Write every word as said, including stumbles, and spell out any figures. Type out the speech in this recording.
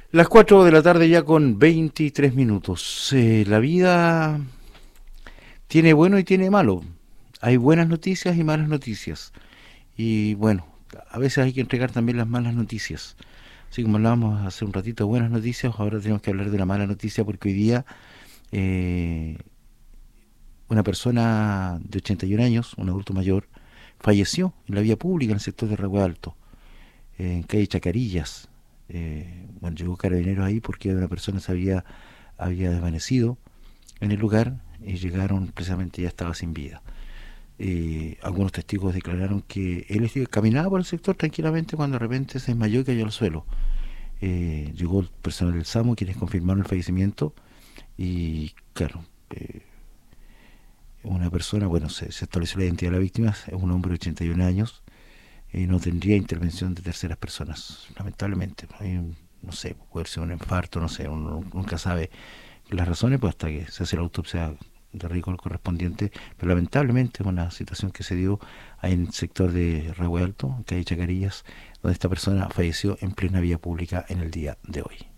Las cuatro de la tarde ya con veintitrés minutos. Eh, la vida tiene bueno y tiene malo. Hay buenas noticias y malas noticias. Y bueno, a veces hay que entregar también las malas noticias. Así como hablábamos hace un ratito de buenas noticias, ahora tenemos que hablar de la mala noticia porque hoy día eh, una persona de ochenta y un años, un adulto mayor, falleció en la vía pública en el sector de Ragüe Alto, eh, en calle Chacarillas. Eh, bueno, llegó Carabineros ahí porque una persona se había, había desvanecido en el lugar y llegaron, precisamente ya estaba sin vida. Eh, algunos testigos declararon que él caminaba por el sector tranquilamente cuando de repente se desmayó y cayó al suelo. Eh, llegó el personal del SAMU quienes confirmaron el fallecimiento y claro, eh, una persona, bueno, se, se estableció la identidad de la víctima, es un hombre de ochenta y un años, y no tendría intervención de terceras personas, lamentablemente. Hay un, no sé, puede ser un infarto, no sé, uno nunca sabe las razones, pues hasta que se hace la autopsia de rigor correspondiente, pero lamentablemente es una situación que se dio ahí en el sector de Ragüe Alto, en calle Chacarillas, donde esta persona falleció en plena vía pública en el día de hoy.